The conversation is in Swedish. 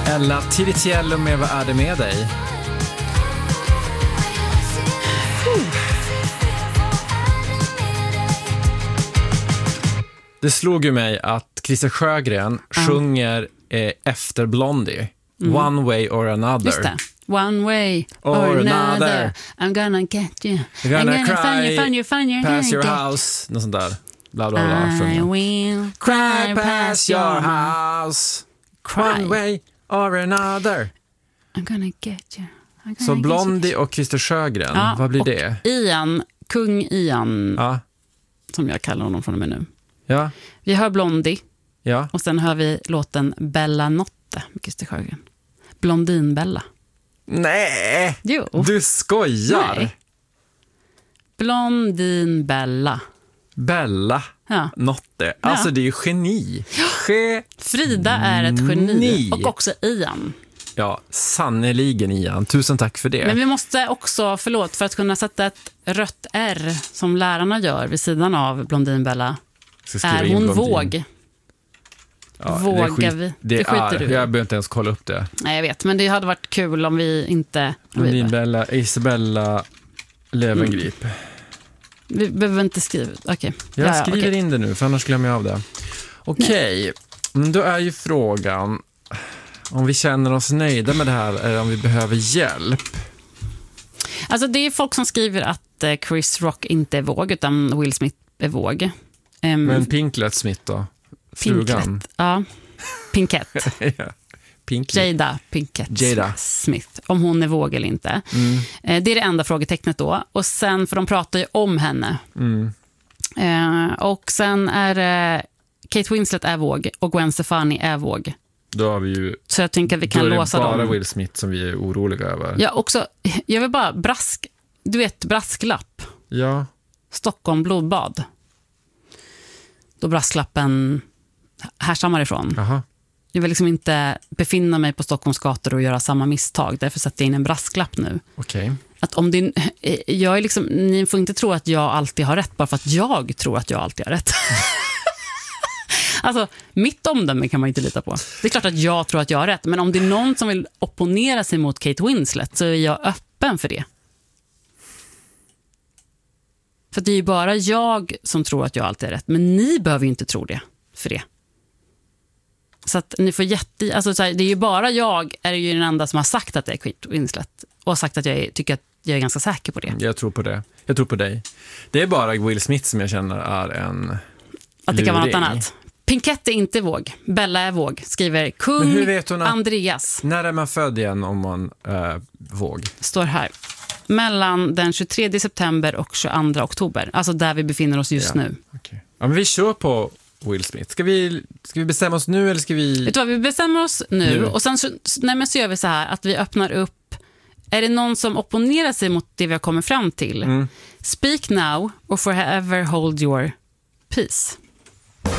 Ella Tiritiello med Vad är det med dig? Det slog ju mig att Christer Sjögren sjunger efter Blondie. One way or another. Just det. One way or another. I'm gonna get you. I'm gonna cry, find you. pass your house. Något sånt där. Bla, bla, bla, I will cry past your house. One way or another. I'm gonna get you. Så Blondie och Christer Sjögren, vad blir det? Ian, kung Ian, som jag kallar honom från och med nu. Ja. Vi hör Blondie. Ja. Och sen hör vi låten Bella Notte med Christer Sjögren. Blondinbella. Nej, jo. Du skojar. Nej. Blondinbella. Bella Notte. Alltså det är ju geni. Frida är ett geni. Och också Ian. Ja, sannoliken Ian. Tusen tack för det. Men vi måste också, för att kunna sätta ett rött R som lärarna gör vid sidan av Blondinbella. Är hon Blondin. Våg? Ja, Vågar vi? Det skiter du. Jag behöver inte ens kolla upp det. Nej, jag vet. Men det hade varit kul om vi inte... Blondinbella, Isabella Löwengrip. Vi behöver inte skriva. Okej. Jag skriver in det nu, för annars glömmer jag av det. Okej. Men då är ju frågan om vi känner oss nöjda med det här eller om vi behöver hjälp. Alltså det är folk som skriver att Chris Rock inte är våg utan Will Smith är våg. Men Pinklet Smith då? Frugan. Ja, Pinkett. Jada Pinkett Smith. Om hon är våg eller inte. Det är det enda frågetecknet då. Och sen, för de pratar ju om henne. Och sen är Kate Winslet är våg och Gwen Stefani är våg. Då har vi ju... Så jag tänker att vi kan låsa dem. Då är det bara Will Smith som vi är oroliga över. Ja, också, jag vill bara du vet, brasklapp. Ja. Stockholm blodbad. Då brasklappen härstammar ifrån. Aha. Jag vill liksom inte befinna mig på Stockholms gator och göra samma misstag. Därför sätter jag in en brasklapp nu. Okej. Att om det, jag är liksom, ni får inte tro att jag alltid har rätt bara för att jag tror att jag alltid har rätt. Alltså, mitt omdöme kan man inte lita på. Det är klart att jag tror att jag har rätt. Men om det är någon som vill opponera sig mot Kate Winslet så är jag öppen för det. För det är ju bara jag som tror att jag alltid har rätt. Men ni behöver ju inte tro det för det. Så att ni får alltså så här, det är ju bara jag är ju den enda som har sagt att det är Kate Winslet. Och har sagt att jag tycker att jag är ganska säker på det. Jag tror på det. Jag tror på dig. Det är bara Will Smith som jag känner är en att det kan vara något luring. annat. Pinkett är inte våg. Bella är våg. Skriver kung. Men hur vet hon att, Andreas. När är man född igen om man våg? Står här. Mellan den 23 september och 22 oktober. Alltså där vi befinner oss just nu. Okay. Ja, men vi kör på Will Smith. Ska vi bestämma oss nu eller ska vi... Vet du vad, vi bestämmer oss nu. Och sen så gör vi så här att vi öppnar upp. Är det någon som opponerar sig mot det vi har kommit fram till? Speak now or forever hold your peace.